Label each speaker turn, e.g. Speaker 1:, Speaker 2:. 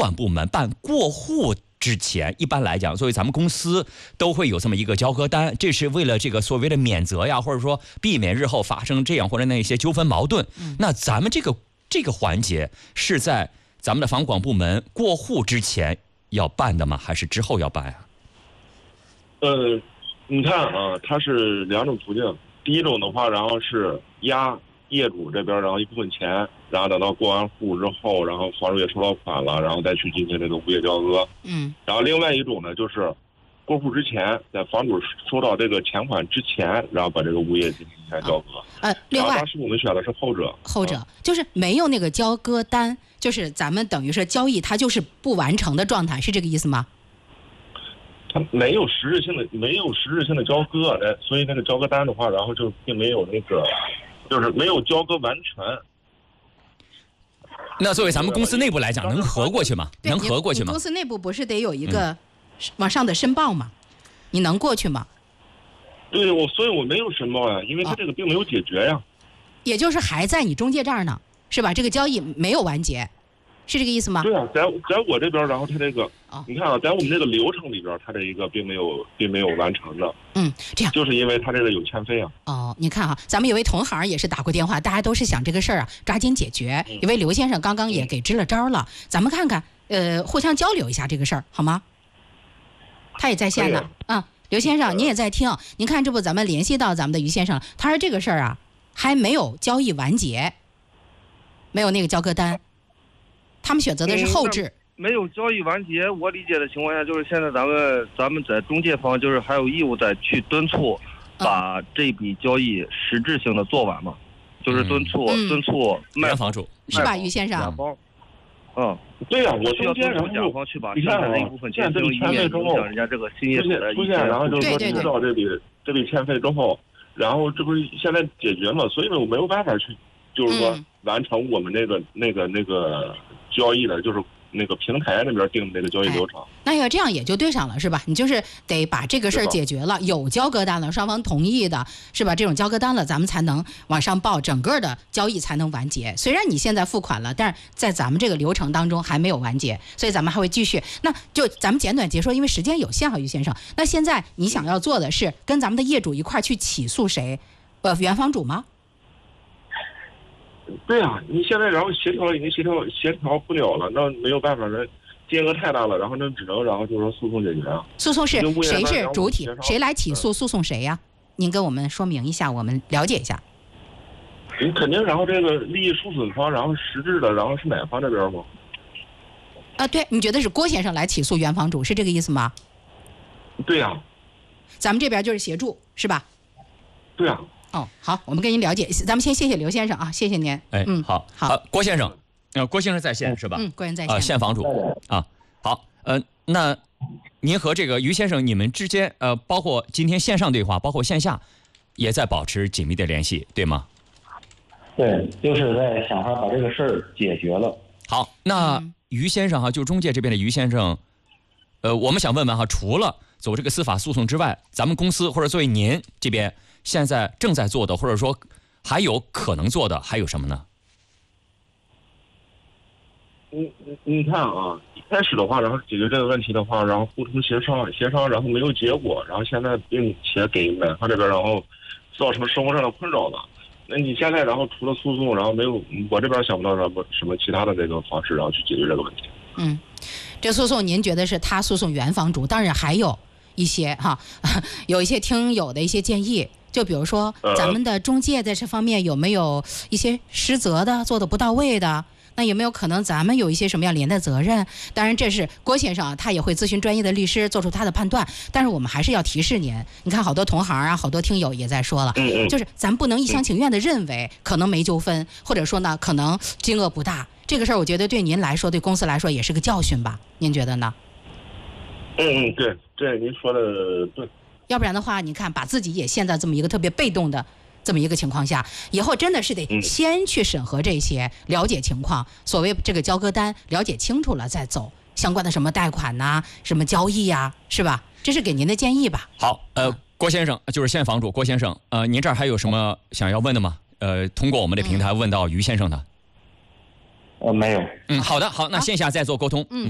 Speaker 1: 管部门办过户之前，一般来讲，作为咱们公司都会有这么一个交割单，这是为了这个所谓的免责呀，或者说避免日后发生这样或者那些纠纷矛盾。那咱们这个环节是在咱们的房管部门过户之前要办的吗？还是之后要办啊？
Speaker 2: 你看啊，它是2种途径。第一种的话，然后是压业主这边，然后一部分钱，然后等到过完户之后，然后房主也收到款了，然后再去进行这个物业交割。然后另外一种呢，就是过户之前，在房主收到这个钱款之前，然后把这个物业进行一下交割。
Speaker 1: 另外，
Speaker 2: 当时我们选的是后者。
Speaker 3: 后者就是没有那个交割单，就是咱们等于说交易它就是不完成的状态，是这个意思吗？
Speaker 2: 它没有实质性的交割，所以那个交割单的话，然后就并没有那个，就是没有交割完全。
Speaker 1: 那作为咱们公司内部来讲，能合过去吗？能合过去吗？
Speaker 3: 公司内部不是得有一个往上的申报吗？你能过去吗？
Speaker 2: 对，所以我没有申报呀，因为它这个并没有解决呀。
Speaker 3: 也就是还在你中介这儿呢，是吧？这个交易没有完结。是这个意思吗？
Speaker 2: 对啊，在我这边，然后他这个，你看啊，在我们这个流程里边，他这一个并没有完成的。
Speaker 3: 这样
Speaker 2: 就是因为他这个有欠费啊。
Speaker 3: 你看啊，咱们有位同行也是打过电话，大家都是想这个事儿啊抓紧解决。有位刘先生刚刚也给支了招了，咱们看看，互相交流一下这个事儿好吗？他也在线呢。刘先生您也在听，您看这不咱们联系到咱们的于先生，他说这个事儿啊还没有交易完结，没有那个交割单。他们选择的是后置，
Speaker 4: 没有交易完结。我理解的情况下，就是现在咱们在中介方就是还有义务再去敦促，把这笔交易实质性的做完嘛，就是敦促
Speaker 1: 卖房主
Speaker 3: 是吧，于先生？
Speaker 2: 对呀，
Speaker 4: 我需要敦促甲方去把剩下的一部分钱交易，以免影响人家这个新业主的
Speaker 2: 出现，然后就是说知道这笔欠费之后，然后这不是现在解决了，所以我没有办法去，就是说完成我们那个交易的，就是那个平台那边定的那个交易流程。
Speaker 3: 那要这样也就对上了，是吧？你就是得把这个事儿解决了，有交割单了，双方同意的，是吧？这种交割单了，咱们才能往上报，整个的交易才能完结。虽然你现在付款了，但是在咱们这个流程当中还没有完结，所以咱们还会继续。那就咱们简短结说，因为时间有限啊，于先生。那现在你想要做的是跟咱们的业主一块去起诉谁？原房主吗？
Speaker 2: 对啊，你现在然后协调已经协调不了了，那没有办法，那金额太大了，然后那只能然后就是说诉讼解决啊。
Speaker 3: 诉讼是谁是主体？谁来起诉？诉讼谁呀？您跟我们说明一下，我们了解一下。
Speaker 2: 你肯定，然后这个利益受损方，然后实质的，然后是买方这边吗？
Speaker 3: 对，你觉得是郭先生来起诉原房主，是这个意思吗？
Speaker 2: 对呀。
Speaker 3: 咱们这边就是协助，是吧？
Speaker 2: 对呀。
Speaker 3: 好，我们跟您了解，咱们先谢谢刘先生啊，谢谢您。
Speaker 1: 好，郭先生，郭先生在线是吧？
Speaker 3: 郭先生在线。
Speaker 1: 现房主啊，好，那您和这个于先生你们之间包括今天线上对话，包括线下，也在保持紧密的联系，对吗？
Speaker 5: 对，就是在想法把这个事儿解决了。
Speaker 1: 好，那于先生就中介这边的于先生，我们想问问除了走这个司法诉讼之外，咱们公司或者作为您这边现在正在做的，或者说还有可能做的还有什么呢？
Speaker 2: 你看啊，一开始的话，然后解决这个问题的话，然后互通协商，然后没有结果，然后现在并且给买方这边然后造成生活上的困扰了。那你现在然后除了诉讼，然后没有，我这边想不到什么其他的这个方式，然后去解决这个问题。
Speaker 3: 这诉讼您觉得是他诉讼原房主，当然还有一些有一些听友的一些建议。就比如说咱们的中介在这方面有没有一些失责的，做的不到位的，那有没有可能咱们有一些什么样连带责任？当然这是郭先生他也会咨询专业的律师做出他的判断，但是我们还是要提示您，你看好多同行好多听友也在说了，就是咱不能一厢情愿的认为可能没纠纷，或者说呢可能金额不大，这个事儿我觉得对您来说对公司来说也是个教训吧，您觉得呢？
Speaker 2: 对，您说的对。
Speaker 3: 要不然的话，你看把自己也陷在这么一个特别被动的这么一个情况下，以后真的是得先去审核这些，了解情况，所谓这个交割单了解清楚了再走相关的什么贷款呐、什么交易呀，是吧？这是给您的建议吧。
Speaker 1: 好，郭先生就是现房主郭先生，您这儿还有什么想要问的吗？通过我们的平台问到于先生的。
Speaker 5: 没有。
Speaker 1: 好的，好，那线下再做沟通。